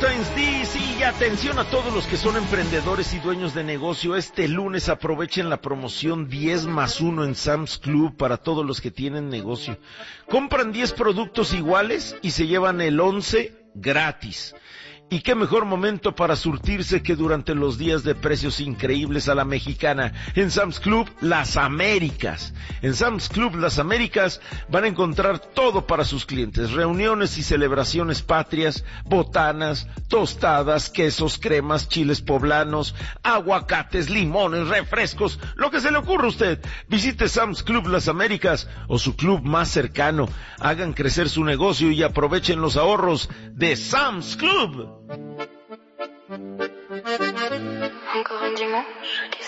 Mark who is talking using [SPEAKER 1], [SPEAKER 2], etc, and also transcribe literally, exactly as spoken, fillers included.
[SPEAKER 1] Times D C, y atención a todos los que son emprendedores y dueños de negocio. Este lunes aprovechen la promoción diez más uno en Sam's Club para todos los que tienen negocio. Compran diez productos iguales y se llevan el once gratis. Y qué mejor momento para surtirse que durante los días de precios increíbles a la mexicana. En Sam's Club Las Américas. En Sam's Club Las Américas van a encontrar todo para sus clientes. Reuniones y celebraciones patrias, botanas, tostadas, quesos, cremas, chiles poblanos, aguacates, limones, refrescos, lo que se le ocurra a usted. Visite Sam's Club Las Américas o su club más cercano. Hagan crecer su negocio y aprovechen los ahorros de Sam's Club.
[SPEAKER 2] Encore un dimanche.